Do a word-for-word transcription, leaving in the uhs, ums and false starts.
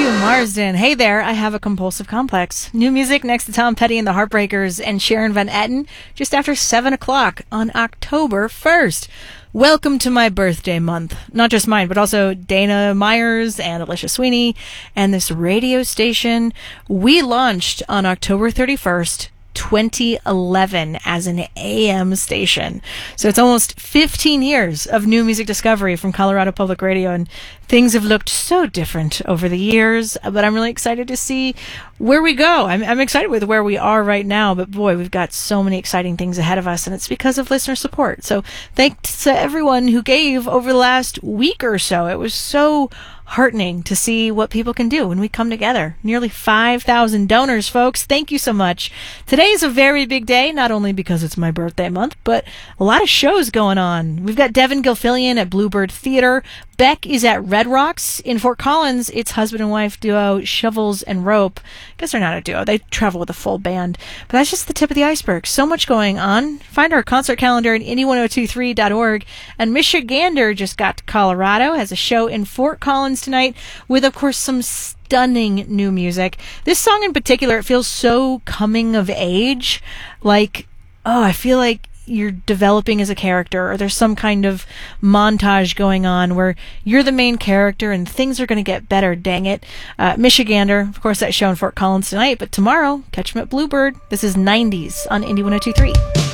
Marsden. Hey there, I have a compulsive complex. New music next to Tom Petty and the Heartbreakers and Sharon Van Etten just after seven o'clock on October first. Welcome to my birthday month. Not just mine, but also Dana Myers and Alicia Sweeney and this radio station. We launched on October thirty-first, twenty eleven as an A M station. So it's almost fifteen years of new music discovery from Colorado Public Radio, and things have looked so different over the years, but I'm really excited to see where we go. I'm, I'm excited with where we are right now, but boy, we've got so many exciting things ahead of us, and it's because of listener support. So thanks to everyone who gave over the last week or so. It was so heartening to see what people can do when we come together. Nearly five thousand donors, folks. Thank you so much. Today is a very big day, not only because it's my birthday month, but a lot of shows going on. We've got Devin Gilfillian at Bluebird Theater. Beck is at Red Rocks. In Fort Collins, it's husband and wife duo Shovels and Rope. I guess they're not a duo. They travel with a full band. But that's just the tip of the iceberg. So much going on. Find our concert calendar at indie ten twenty-three dot org. And Michigander just got to Colorado, has a show in Fort Collins tonight with, of course, some stunning new music. This song in particular, it feels so coming of age. Like, oh, I feel like you're developing as a character, or there's some kind of montage going on where you're the main character and things are going to get better, dang it. Uh, Michigander, of course, that show in Fort Collins tonight, but tomorrow, catch them at Bluebird. This is nineties on Indie ten twenty-three.